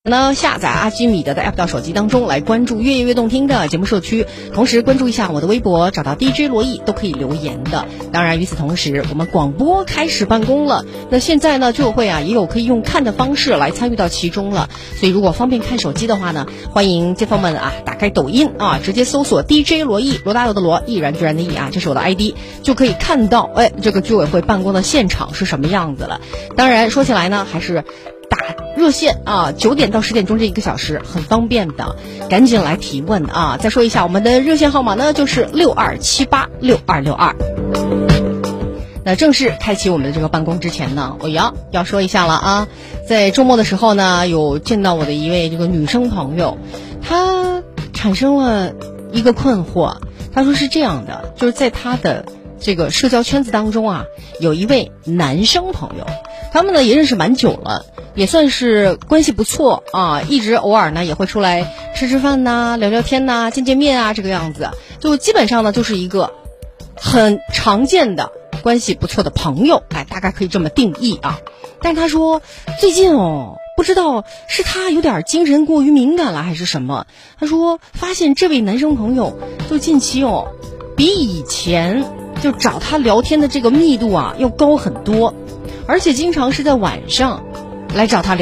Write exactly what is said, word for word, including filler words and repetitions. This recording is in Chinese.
呢，下载阿基米德的 app 到手机当中来关注越夜越动听的节目社区，同时关注一下我的微博，找到 D J 罗毅都可以留言的。当然与此同时，我们广播开始办公了，那现在呢就会啊也有可以用看的方式来参与到其中了，所以如果方便看手机的话呢，欢迎街坊们啊打开抖音啊，直接搜索 D J 罗毅，罗大佑的罗，毅然决然的毅啊，这是我的 I D， 就可以看到哎这个居委会办公的现场是什么样子了。当然说起来呢，还是打热线啊，九点到十点钟这一个小时很方便的，赶紧来提问啊！再说一下我们的热线号码呢，就是六二七八六二六二。那正式开启我们的这个办公之前呢，我要要说一下了啊，在周末的时候呢，有见到我的一位这个女生朋友，她产生了一个困惑，她说是这样的，就是在她的这个社交圈子当中啊，有一位男生朋友，他们呢也认识蛮久了，也算是关系不错啊，一直偶尔呢也会出来吃吃饭呐、聊聊天呐、见见面啊，这个样子，就基本上呢就是一个很常见的关系不错的朋友，哎，大概可以这么定义啊。但是他说最近哦，不知道是他有点精神过于敏感了还是什么，他说发现这位男生朋友就近期哦比以前就找他聊天的这个密度啊要高很多，而且经常是在晚上来找他聊